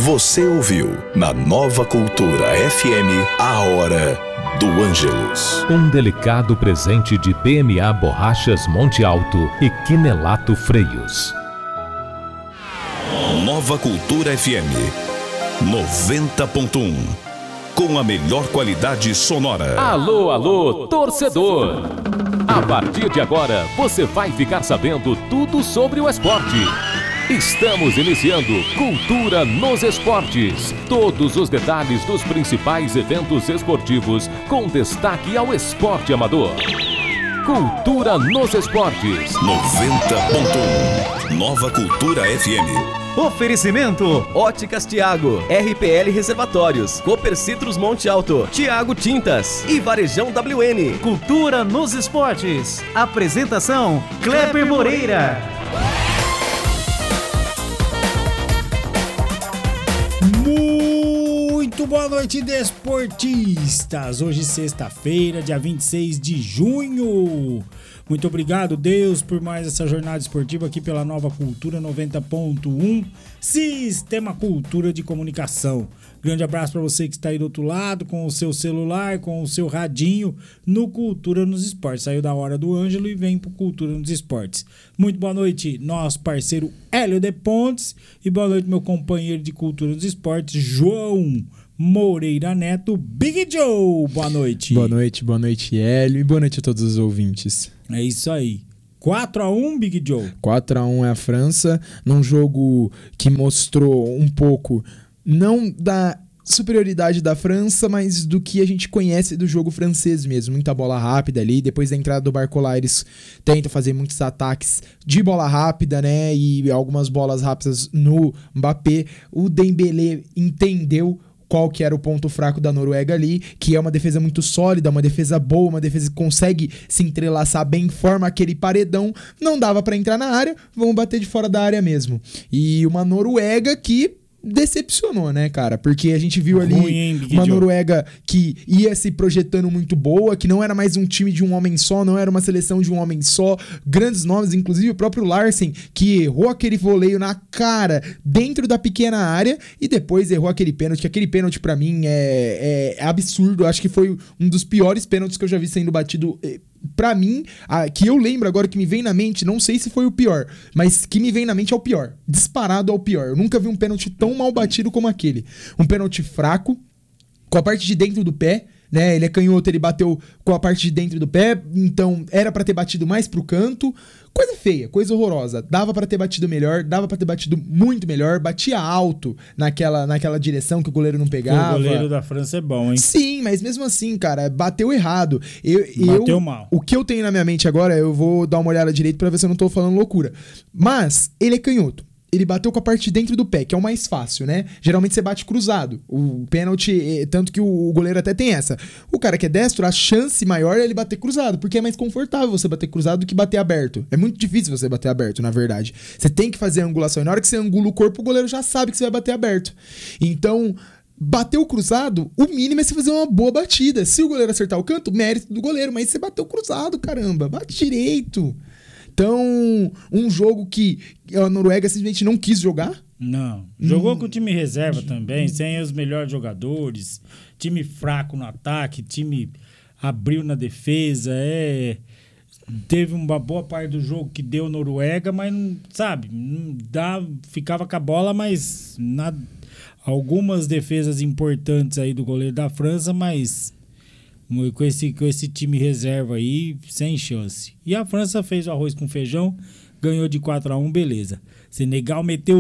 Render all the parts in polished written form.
Você ouviu na Nova Cultura FM a Hora do Ângelus. Um delicado presente de PMA Borrachas Monte Alto e Quinelato Freios. Nova Cultura FM 90.1, com a melhor qualidade sonora. Alô, alô, torcedor! A partir de agora, você vai ficar sabendo tudo sobre o esporte. Estamos iniciando Cultura nos Esportes. Todos os detalhes dos principais eventos esportivos, com destaque ao esporte amador. Cultura nos Esportes 90.1, Nova Cultura FM. Oferecimento: Óticas Tiago, RPL Reservatórios, Cooper Citrus Monte Alto, Tiago Tintas e Varejão WN. Cultura nos Esportes. Apresentação: Kleber Moreira. Muito boa noite, desportistas. Hoje, sexta-feira, dia 26 de junho. Muito obrigado, Deus, por mais essa jornada esportiva aqui pela Nova Cultura 90.1, Sistema Cultura de Comunicação. Grande abraço para você que está aí do outro lado, com o seu celular, com o seu radinho, no Cultura nos Esportes. Saiu da Hora do Ângelo e vem pro Cultura nos Esportes. Muito boa noite, nosso parceiro Hélio de Pontes. E boa noite, meu companheiro de Cultura nos Esportes, João Moreira Neto, Big Joe. Boa noite. Boa noite, Hélio. E boa noite a todos os ouvintes. É isso aí. 4-1, Big Joe. 4-1 é a França, num jogo que mostrou um pouco, não da superioridade da França, mas do que a gente conhece do jogo francês mesmo. Muita bola rápida ali, depois da entrada do Barcola, eles tentam fazer muitos ataques de bola rápida, né, e algumas bolas rápidas no Mbappé. O Dembélé entendeu qual que era o ponto fraco da Noruega ali, que é uma defesa muito sólida, uma defesa boa, uma defesa que consegue se entrelaçar bem, forma aquele paredão. Não dava pra entrar na área, vamos bater de fora da área mesmo. E uma Noruega que decepcionou, né, cara? Porque a gente viu ali uma Noruega que ia se projetando muito boa, que não era mais um time de um homem só, não era uma seleção de um homem só, grandes nomes, inclusive o próprio Larsen, que errou aquele voleio na cara dentro da pequena área e depois errou aquele pênalti, que aquele pênalti pra mim é absurdo. Acho que foi um dos piores pênaltis que eu já vi sendo batido. Pra mim, que eu lembro agora, que me vem na mente, não sei se foi o pior, mas que me vem na mente é o pior, disparado ao pior. Eu nunca vi um pênalti tão mal batido como aquele. Um pênalti fraco, com a parte de dentro do pé, né? Ele é canhoto, ele bateu com a parte de dentro do pé, então era pra ter batido mais pro canto. Coisa feia, coisa horrorosa. Dava pra ter batido melhor, dava pra ter batido muito melhor. Batia alto naquela direção que o goleiro não pegava. O goleiro da França é bom, hein? Sim, mas mesmo assim, cara, bateu errado. Bateu mal. O que eu tenho na minha mente agora, eu vou dar uma olhada direito pra ver se eu não tô falando loucura. Mas ele é canhoto. Ele bateu com a parte de dentro do pé, que é o mais fácil, né? Geralmente você bate cruzado. O pênalti, tanto que o goleiro até tem essa. O cara que é destro, a chance maior é ele bater cruzado, porque é mais confortável você bater cruzado do que bater aberto. É muito difícil você bater aberto, na verdade. Você tem que fazer a angulação. E na hora que você angula o corpo, o goleiro já sabe que você vai bater aberto. Então, bateu cruzado, o mínimo é você fazer uma boa batida. Se o goleiro acertar o canto, mérito do goleiro. Mas você bateu cruzado, caramba. Bate direito. Então, um jogo que a Noruega simplesmente não quis jogar. Não. Jogou com o time reserva também, sem os melhores jogadores. Time fraco no ataque, time abriu na defesa. Teve uma boa parte do jogo que deu Noruega, mas, sabe, ficava com a bola, mas algumas defesas importantes aí do goleiro da França, mas com esse time reserva aí, sem chance. E a França fez o arroz com feijão, ganhou de 4-1, beleza. Senegal meteu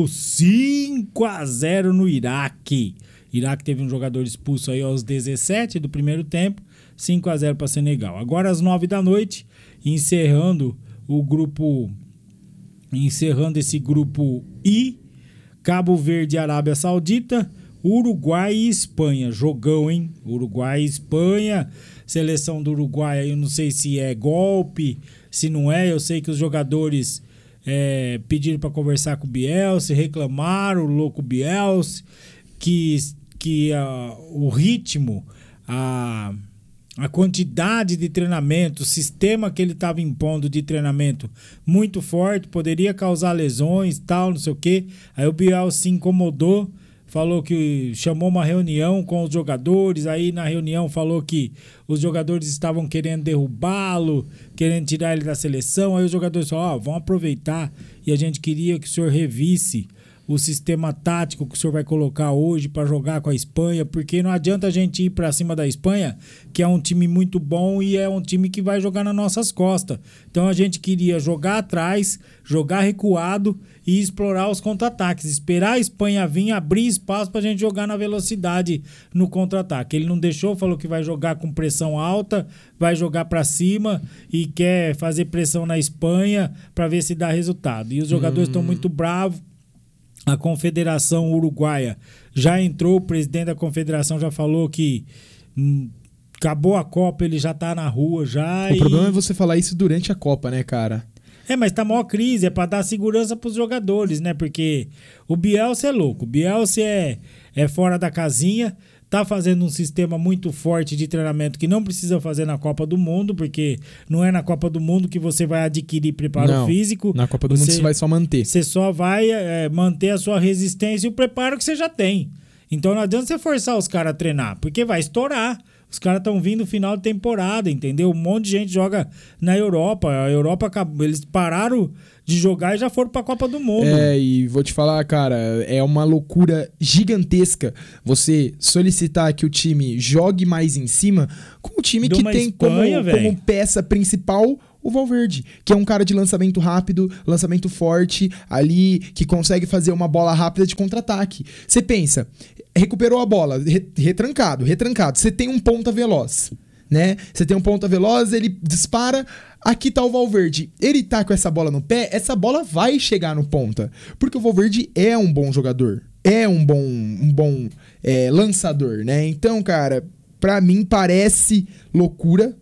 5-0 no Iraque. Iraque teve um jogador expulso aí aos 17 do primeiro tempo, 5-0 para Senegal. Agora às 9 da noite, encerrando esse grupo I, Cabo Verde e Arábia Saudita, Uruguai e Espanha. Jogão, hein? Uruguai e Espanha. Seleção do Uruguai aí, eu não sei se é golpe, se não é. Eu sei que os jogadores pediram para conversar com o Bielsa, reclamaram, o louco Bielsa, que o ritmo, a quantidade de treinamento, o sistema que ele estava impondo de treinamento muito forte, poderia causar lesões, tal, não sei o quê. Aí o Bielsa se incomodou, falou que chamou uma reunião com os jogadores, aí na reunião falou que os jogadores estavam querendo derrubá-lo, querendo tirar ele da seleção, aí os jogadores falaram, vamos aproveitar e a gente queria que o senhor revisse o sistema tático que o senhor vai colocar hoje para jogar com a Espanha, porque não adianta a gente ir para cima da Espanha, que é um time muito bom e é um time que vai jogar nas nossas costas. Então a gente queria jogar atrás, jogar recuado e explorar os contra-ataques, esperar a Espanha vir, abrir espaço para a gente jogar na velocidade no contra-ataque. Ele não deixou, falou que vai jogar com pressão alta, vai jogar para cima e quer fazer pressão na Espanha para ver se dá resultado. E os jogadores estão muito bravos. A Confederação Uruguaia já entrou, o presidente da Confederação já falou que acabou a Copa, ele já tá na rua já. O problema é você falar isso durante a Copa, né, cara? Mas tá maior crise, é pra dar segurança pros jogadores, né? Porque o Bielsa é louco, o Bielsa é fora da casinha, tá fazendo um sistema muito forte de treinamento que não precisa fazer na Copa do Mundo, porque não é na Copa do Mundo que você vai adquirir preparo físico. Na Copa do Mundo você vai só manter. Você só vai manter a sua resistência e o preparo que você já tem. Então não adianta você forçar os caras a treinar, porque vai estourar. Os caras estão vindo no final de temporada, entendeu? Um monte de gente joga na Europa. A Europa, eles pararam de jogar e já foram pra Copa do Mundo. E vou te falar, cara, é uma loucura gigantesca você solicitar que o time jogue mais em cima com o time que tem como peça principal o Valverde, que é um cara de lançamento rápido, lançamento forte, ali, que consegue fazer uma bola rápida de contra-ataque. Você pensa, recuperou a bola, retrancado. Você tem um ponta veloz, né? Você tem um ponta veloz, ele dispara, aqui tá o Valverde. Ele tá com essa bola no pé, essa bola vai chegar no ponta, porque o Valverde é um bom jogador, é um bom lançador, né? Então, cara, pra mim parece loucura.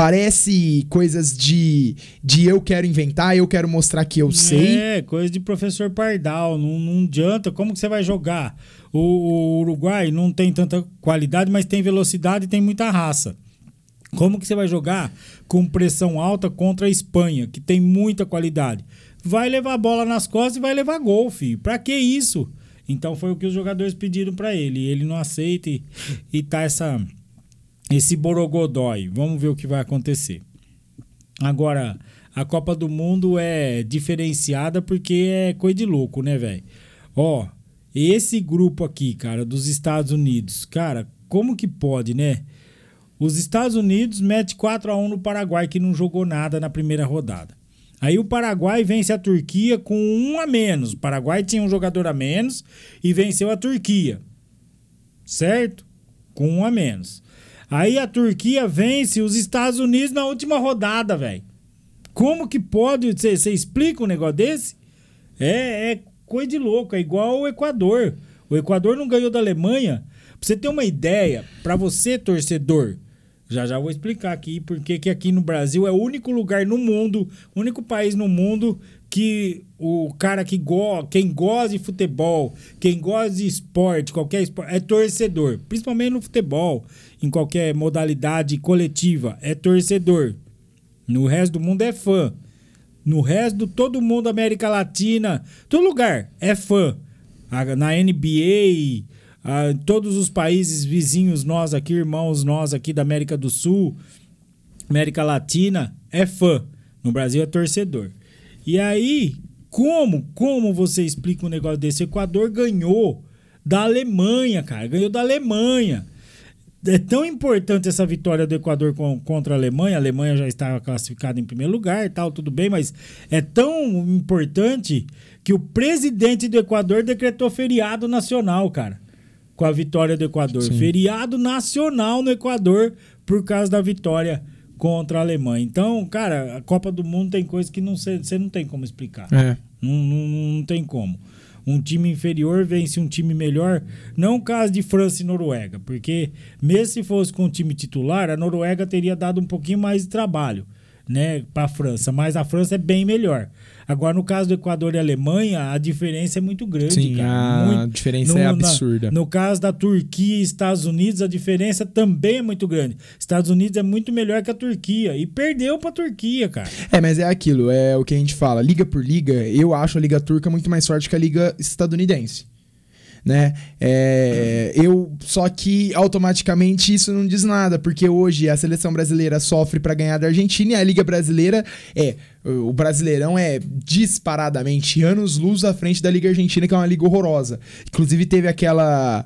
Parece coisas de eu quero inventar, eu quero mostrar que eu sei. Coisa de professor Pardal, não adianta. Como que você vai jogar? O Uruguai não tem tanta qualidade, mas tem velocidade e tem muita raça. Como que você vai jogar com pressão alta contra a Espanha, que tem muita qualidade? Vai levar a bola nas costas e vai levar gol, filho. Pra que isso? Então foi o que os jogadores pediram pra ele. Ele não aceita e tá esse borogodói. Vamos ver o que vai acontecer. Agora, a Copa do Mundo é diferenciada porque é coisa de louco, né, velho? Ó, esse grupo aqui, cara, dos Estados Unidos, cara, como que pode, né? Os Estados Unidos mete 4-1 no Paraguai, que não jogou nada na primeira rodada. Aí o Paraguai vence a Turquia com 1 a menos. O Paraguai tinha um jogador a menos e venceu a Turquia. Certo? Com 1 a menos. Aí a Turquia vence os Estados Unidos na última rodada, velho. Como que pode? Você explica um negócio desse? É coisa de louco. É igual o Equador. O Equador não ganhou da Alemanha. Pra você ter uma ideia, pra você, torcedor, já vou explicar aqui porque que aqui no Brasil é o único lugar no mundo, o único país no mundo que o cara quem gosta de futebol, quem gosta de esporte, qualquer esporte, é torcedor. Principalmente no futebol, em qualquer modalidade coletiva, é torcedor. No resto do mundo é fã. No resto de todo mundo, América Latina, todo lugar é fã. Na NBA, todos os países vizinhos nós aqui, irmãos nós aqui da América do Sul, América Latina, é fã. No Brasil é torcedor. E aí, como você explica um negócio desse? O Equador ganhou da Alemanha, cara. Ganhou da Alemanha. É tão importante essa vitória do Equador contra a Alemanha. A Alemanha já estava classificada em primeiro lugar e tal, tudo bem. Mas é tão importante que o presidente do Equador decretou feriado nacional, cara. Com a vitória do Equador. Sim. Feriado nacional no Equador por causa da vitória contra a Alemanha. Então, cara, a Copa do Mundo tem coisas que você não tem como explicar. Não tem como. Um time inferior vence um time melhor. Não o caso de França e Noruega, porque mesmo se fosse com o time titular, a Noruega teria dado um pouquinho mais de trabalho, né, para a França, mas a França é bem melhor. Agora, no caso do Equador e Alemanha, a diferença é muito grande. Sim, cara. A diferença é absurda. No caso da Turquia e Estados Unidos, a diferença também é muito grande. Estados Unidos é muito melhor que a Turquia e perdeu pra Turquia, cara. Mas é aquilo, é o que a gente fala, liga por liga, eu acho a liga turca muito mais forte que a liga estadunidense. né? Só que automaticamente isso não diz nada, porque hoje a seleção brasileira sofre para ganhar da Argentina e a Liga Brasileira o Brasileirão é disparadamente anos-luz à frente da Liga Argentina, que é uma liga horrorosa. Inclusive teve aquela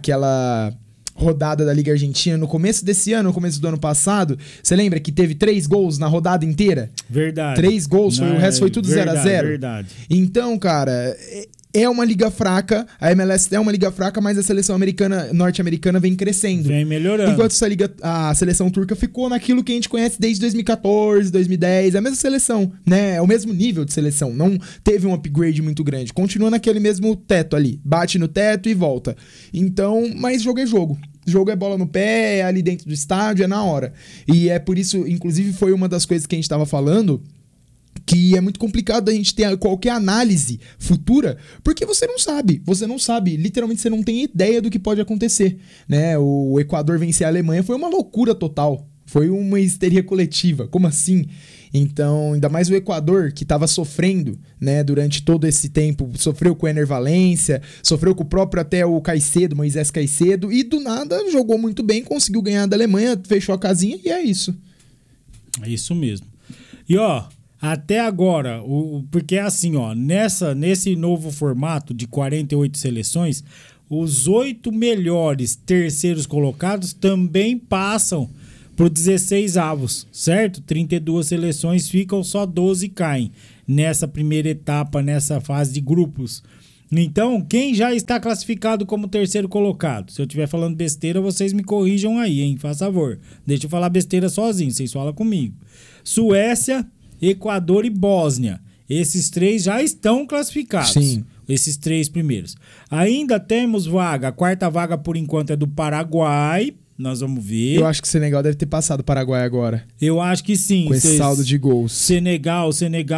rodada da Liga Argentina no começo desse ano, no começo do ano passado. Você lembra que teve 3 gols na rodada inteira? Verdade. 3 gols, o resto foi tudo 0-0. Verdade. Então, cara, é uma liga fraca, a MLS é uma liga fraca, mas a seleção norte-americana vem crescendo. Vem melhorando. Enquanto a seleção turca ficou naquilo que a gente conhece desde 2014, 2010, é a mesma seleção, né? É o mesmo nível de seleção, não teve um upgrade muito grande. Continua naquele mesmo teto ali, bate no teto e volta. Então, mas jogo é jogo. Jogo é bola no pé, é ali dentro do estádio, é na hora. E é por isso, inclusive, foi uma das coisas que a gente estava falando, que é muito complicado a gente ter qualquer análise futura, porque você não sabe, literalmente você não tem ideia do que pode acontecer, né? O Equador vencer a Alemanha foi uma loucura total, foi uma histeria coletiva, como assim? Então, ainda mais o Equador, que estava sofrendo, né, durante todo esse tempo, sofreu com o Ener Valencia, sofreu com o próprio até o Caicedo, Moisés Caicedo, e do nada jogou muito bem, conseguiu ganhar da Alemanha, fechou a casinha e é isso. É isso mesmo. E até agora, porque é assim, nesse novo formato de 48 seleções, os 8 melhores terceiros colocados também passam para os 16 avos, certo? 32 seleções ficam, só 12 caem nessa primeira etapa, nessa fase de grupos. Então, quem já está classificado como terceiro colocado? Se eu estiver falando besteira, vocês me corrijam aí, hein? Faz favor. Deixa eu falar besteira sozinho, vocês falam comigo. Suécia, Equador e Bósnia. Esses 3 já estão classificados. Sim. Esses 3 primeiros. Ainda temos vaga. A quarta vaga, por enquanto, é do Paraguai. Nós vamos ver. Eu acho que o Senegal deve ter passado o Paraguai agora. Eu acho que sim. Com esse saldo de gols. Senegal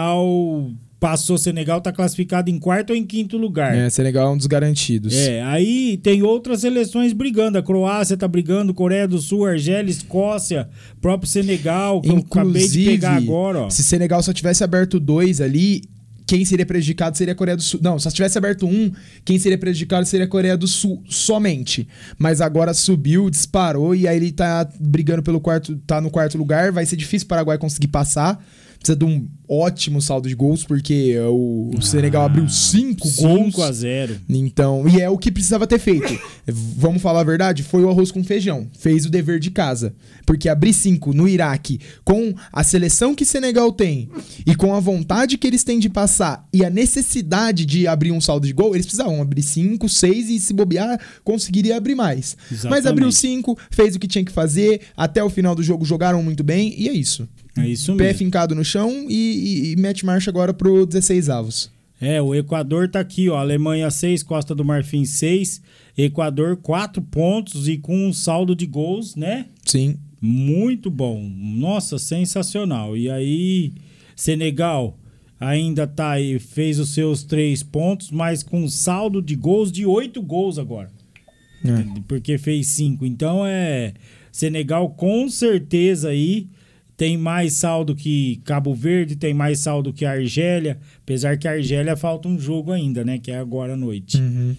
passou. Senegal tá classificado em 4º ou em 5º lugar. Senegal é um dos garantidos. Aí tem outras seleções brigando. A Croácia tá brigando, Coreia do Sul, Argélia, Escócia, próprio Senegal, que inclusive, eu acabei de pegar agora. Se Senegal só tivesse aberto 2 ali, quem seria prejudicado seria a Coreia do Sul. Não, se tivesse aberto 1, quem seria prejudicado seria a Coreia do Sul somente. Mas agora subiu, disparou e aí ele tá brigando tá no 4º lugar. Vai ser difícil o Paraguai conseguir passar. Precisa de um ótimo saldo de gols, porque o Senegal abriu 5 gols. 5-0. Então, e é o que precisava ter feito. Vamos falar a verdade? Foi o arroz com feijão. Fez o dever de casa. Porque abrir 5 no Iraque, com a seleção que Senegal tem, e com a vontade que eles têm de passar, e a necessidade de abrir um saldo de gol, eles precisavam abrir 5, 6 e se bobear, conseguiria abrir mais. Exatamente. Mas abriu 5, fez o que tinha que fazer, até o final do jogo jogaram muito bem, e é isso. É isso mesmo. Pé fincado no chão e mete marcha agora pro 16 avos. O Equador tá aqui, Alemanha 6, Costa do Marfim 6, Equador 4 pontos e com um saldo de gols, né? Sim. Muito bom. Nossa, sensacional. E aí, Senegal ainda tá aí, fez os seus 3 pontos, mas com saldo de gols de 8 gols agora. Porque fez 5. Então Senegal com certeza aí tem mais saldo que Cabo Verde, tem mais saldo que a Argélia, apesar que a Argélia falta um jogo ainda, né, que é agora à noite. Uhum.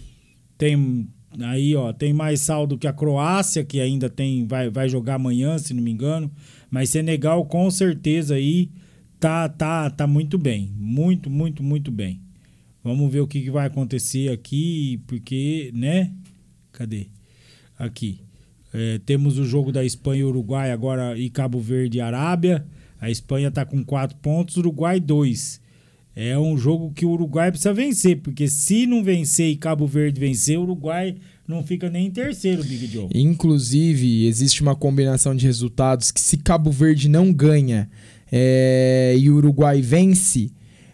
Tem mais saldo que a Croácia, que ainda vai jogar amanhã, se não me engano, mas Senegal com certeza aí tá muito bem, muito, muito, muito bem. Vamos ver o que vai acontecer aqui, porque, né, cadê? Aqui. Temos o jogo da Espanha e Uruguai agora e Cabo Verde e Arábia. A Espanha está com 4 pontos, Uruguai 2. É um jogo que o Uruguai precisa vencer, porque se não vencer e Cabo Verde vencer, o Uruguai não fica nem em terceiro, Big Joe. Inclusive, existe uma combinação de resultados que se Cabo Verde não ganha e o Uruguai vence...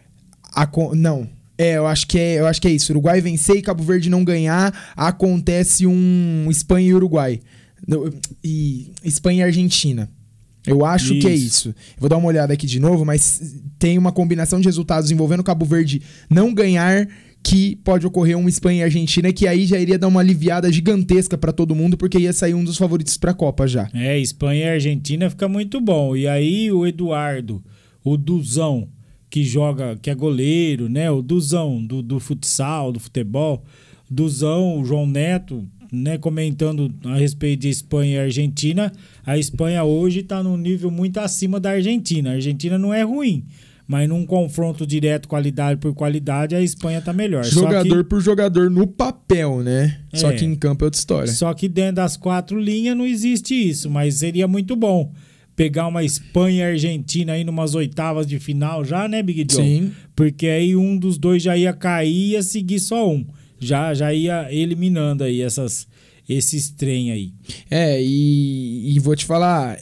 Eu acho que é isso. Uruguai vencer e Cabo Verde não ganhar, acontece um Espanha e Uruguai. E Espanha e Argentina. Eu acho que é isso. Eu vou dar uma olhada aqui de novo, mas tem uma combinação de resultados envolvendo Cabo Verde não ganhar, que pode ocorrer um Espanha e Argentina, que aí já iria dar uma aliviada gigantesca pra todo mundo, porque ia sair um dos favoritos pra Copa já. Espanha e Argentina fica muito bom. E aí o Eduardo, o Duzão, que joga, que é goleiro, né? O Duzão do futsal, do futebol. Duzão, o João Neto, né, comentando a respeito de Espanha e Argentina. A Espanha hoje está num nível muito acima da Argentina. A Argentina não é ruim, mas num confronto direto, qualidade por qualidade, a Espanha tá melhor. Jogador por jogador no papel, né? Só que em campo é outra história. Só que dentro das 4 linhas não existe isso, mas seria muito bom pegar uma Espanha e Argentina aí numas oitavas de final já, né, Big John? Sim. Porque aí um dos dois já ia cair e ia seguir só um. Já ia eliminando aí esses trem aí. E vou te falar,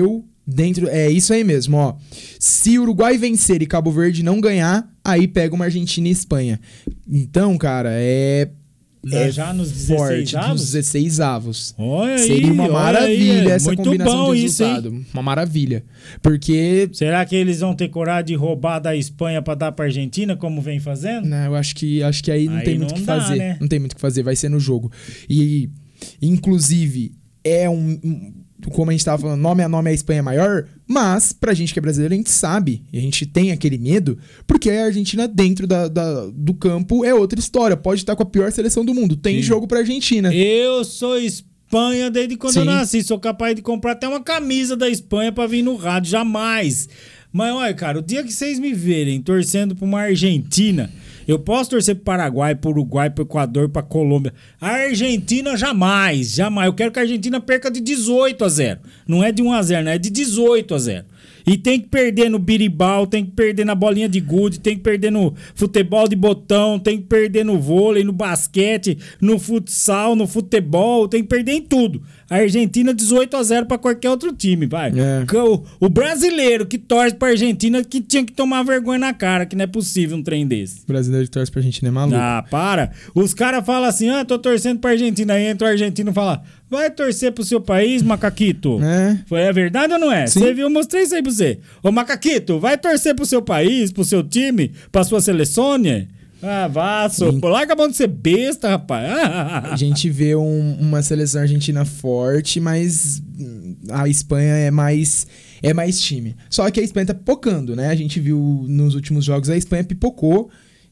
é isso aí mesmo, ó. Se Uruguai vencer e Cabo Verde não ganhar, aí pega uma Argentina e Espanha. Então, cara, já nos 16 avos? Nos 16 avos. Olha Seria uma maravilha essa muito combinação bom de isso, resultado. hein? Uma maravilha. Porque... Será que eles vão ter coragem de roubar da Espanha pra dar pra Argentina, como vem fazendo? Não, eu acho que aí não tem muito o que fazer. Né? Não tem muito o que fazer, vai ser no jogo. E, inclusive, como a gente tava falando, nome a nome a Espanha é maior, mas pra gente que é brasileiro, a gente sabe, e a gente tem aquele medo, porque a Argentina dentro do campo é outra história, pode estar com a pior seleção do mundo, tem jogo pra Argentina. Eu sou Espanha desde quando eu nasci, sou capaz de comprar até uma camisa da Espanha pra vir no rádio, jamais. Mas olha, cara, o dia que vocês me verem torcendo pra uma Argentina, eu posso torcer pro Paraguai, pro Uruguai, pro Equador, pra Colômbia. A Argentina jamais. Eu quero que a Argentina perca de 18-0. Não é de 1-0, não é de 18-0. E tem que perder no biribau, tem que perder na bolinha de gude, tem que perder no futebol de botão, tem que perder no vôlei, no basquete, no futsal, no futebol, tem que perder em tudo. A Argentina 18-0 pra qualquer outro time, vai. O brasileiro que torce pra Argentina que tinha que tomar vergonha na cara, que não é possível um trem desse. O brasileiro que torce pra Argentina é maluco. Ah, para. Os caras falam assim, tô torcendo pra Argentina. Aí entra o argentino e fala, vai torcer pro seu país, Macaquito. É verdade ou não é? Você viu? Eu mostrei isso aí pra você. Ô, Macaquito, vai torcer pro seu país, pro seu time, pra sua seleções? Ah, vá, larga a mão de ser besta, rapaz. A gente vê uma seleção argentina forte, mas a Espanha é mais time. Só que a Espanha tá pipocando, né? A gente viu nos últimos jogos a Espanha pipocou,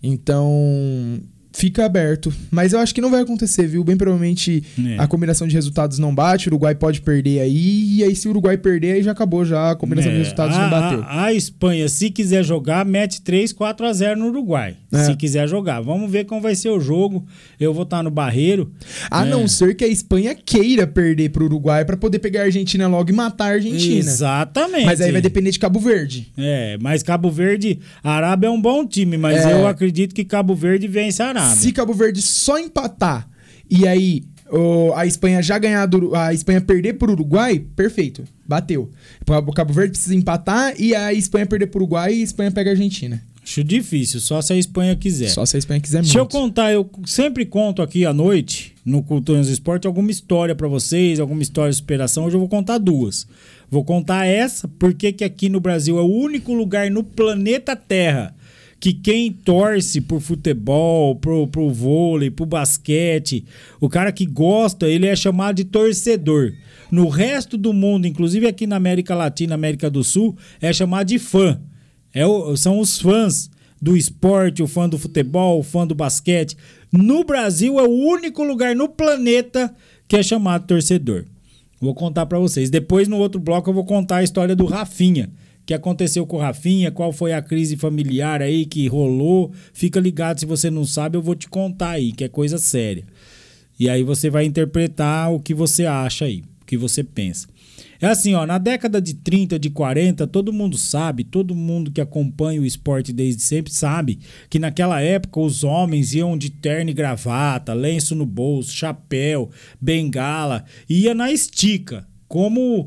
então fica aberto. Mas eu acho que não vai acontecer, viu? Bem provavelmente a combinação de resultados não bate, o Uruguai pode perder aí, e aí se o Uruguai perder, aí já acabou já, a combinação de resultados não bateu. A Espanha, se quiser jogar, mete 3-4-0 no Uruguai. Se quiser jogar. Vamos ver como vai ser o jogo. Eu vou estar no Barreiro. A não ser que a Espanha queira perder pro Uruguai pra poder pegar a Argentina logo e matar a Argentina. Exatamente. Mas aí vai depender de Cabo Verde. Mas Cabo Verde, a Arábia é um bom time, mas eu acredito que Cabo Verde vence a Arábia. Se Cabo Verde só empatar e aí a Espanha já ganhar, a Espanha perder pro Uruguai, perfeito, bateu. O Cabo Verde precisa empatar e a Espanha perder pro Uruguai e a Espanha pega a Argentina. Acho difícil, só se a Espanha quiser. Só se a Espanha quiser muito. Deixa eu contar, eu sempre conto aqui à noite, no Cultura nos Esportes, alguma história pra vocês, alguma história de superação. Hoje eu vou contar 2. Vou contar essa, porque que aqui no Brasil é o único lugar no planeta Terra que quem torce por futebol, pro vôlei, pro basquete, o cara que gosta, ele é chamado de torcedor. No resto do mundo, inclusive aqui na América Latina, América do Sul, é chamado de fã. São os fãs do esporte, o fã do futebol, o fã do basquete. No Brasil é o único lugar no planeta que é chamado torcedor. Vou contar pra vocês. Depois, no outro bloco, eu vou contar a história do Rafinha. O que aconteceu com o Rafinha, qual foi a crise familiar aí que rolou. Fica ligado, se você não sabe, eu vou te contar aí, que é coisa séria. E aí você vai interpretar o que você acha aí, o que você pensa. É assim, na década de 30, de 40, todo mundo sabe, todo mundo que acompanha o esporte desde sempre sabe que naquela época os homens iam de terno e gravata, lenço no bolso, chapéu, bengala, ia na estica, como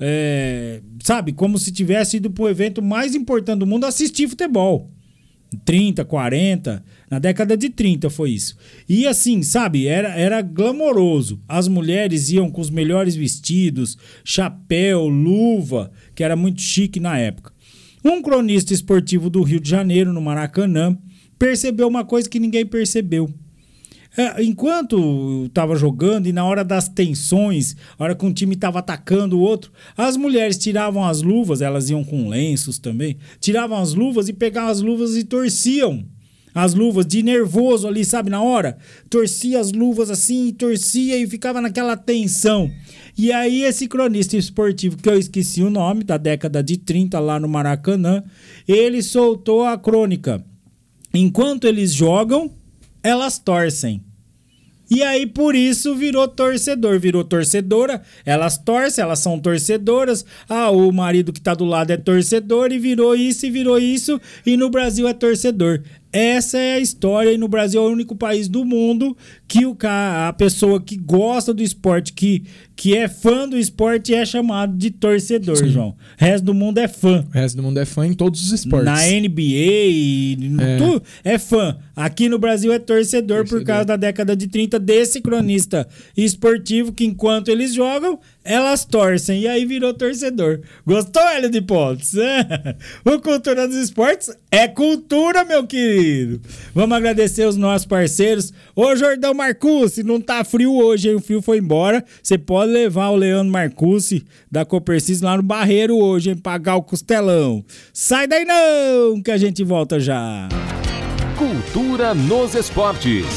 se tivesse ido pro evento mais importante do mundo assistir futebol. 30, 40, na década de 30 foi isso. E assim, sabe, era glamouroso. As mulheres iam com os melhores vestidos, chapéu, luva, que era muito chique na época. Um cronista esportivo do Rio de Janeiro, no Maracanã, percebeu uma coisa que ninguém percebeu. Enquanto estava jogando e na hora das tensões, a hora que um time estava atacando o outro, as mulheres tiravam as luvas, elas iam com lenços também, tiravam as luvas e pegavam as luvas e torciam as luvas de nervoso ali, sabe, na hora. Torcia as luvas assim, torcia e ficava naquela tensão. E aí esse cronista esportivo, que eu esqueci o nome, da década de 30 lá no Maracanã, ele soltou a crônica. Enquanto eles jogam, elas torcem. E aí, por isso, virou torcedor, virou torcedora. Elas torcem, elas são torcedoras. Ah, o marido que tá do lado é torcedor e virou isso. E no Brasil é torcedor. Essa é a história, e no Brasil é o único país do mundo que a pessoa que gosta do esporte, que é fã do esporte, é chamado de torcedor, Sim. João. O resto do mundo é fã. O resto do mundo é fã em todos os esportes. Na NBA, tudo é fã. Aqui no Brasil é torcedor por causa da década de 30 desse cronista esportivo, que enquanto eles jogam, elas torcem. E aí virou torcedor. Gostou, Hélio de Pontes? O Cultura dos Esportes é cultura, meu querido. Vamos agradecer os nossos parceiros. Ô, Jordão Marcucci, não tá frio hoje, hein? O frio foi embora. Você pode levar o Leandro Marcucci da Copercis lá no Barreiro hoje, hein? Pagar o costelão. Sai daí não, que a gente volta já. Cultura nos esportes.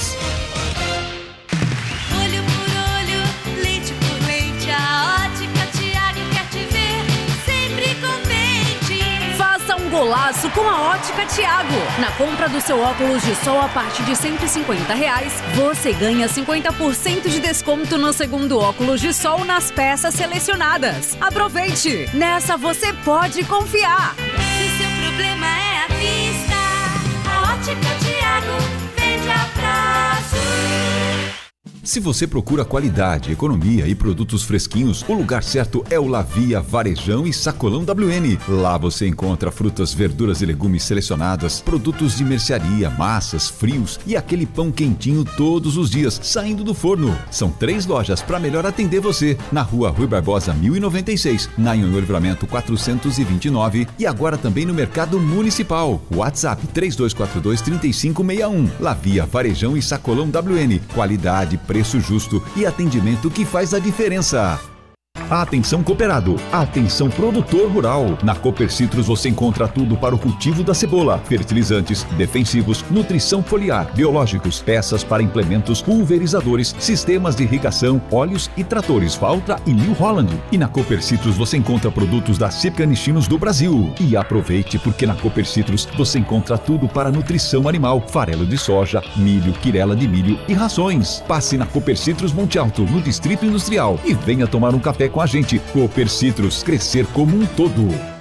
Olho por olho, leite por leite, a Ótica Thiago quer te ver sempre contente. Faça um golaço com a Ótica Thiago. Na compra do seu óculos de sol a partir de R$150, você ganha 50% de desconto no segundo óculos de sol nas peças selecionadas. Aproveite! Nessa você pode confiar. Se seu problema é a vista, a Ótica Thiago vende a prazo. Se você procura qualidade, economia e produtos fresquinhos, o lugar certo é o Lavia Varejão e Sacolão WN. Lá você encontra frutas, verduras e legumes selecionadas, produtos de mercearia, massas, frios e aquele pão quentinho todos os dias, saindo do forno. São 3 lojas para melhor atender você. Na Rua Rui Barbosa 1096, na Anhanguera Livramento 429 e agora também no Mercado Municipal. WhatsApp 3242-3561. Lavia Varejão e Sacolão WN. Qualidade, preço justo e atendimento que faz a diferença. Atenção cooperado, atenção produtor rural. Na Cooper Citrus você encontra tudo para o cultivo da cebola: fertilizantes, defensivos, nutrição foliar, biológicos, peças para implementos, pulverizadores, sistemas de irrigação, óleos e tratores Valtra e New Holland. E na Cooper Citrus você encontra produtos da Cípica Nichinos do Brasil. E aproveite, porque na Cooper Citrus você encontra tudo para nutrição animal: farelo de soja, milho, quirela de milho e rações. Passe na Cooper Citrus Monte Alto, no Distrito Industrial, e venha tomar um café com a gente. Cooper Citrus, crescer como um todo.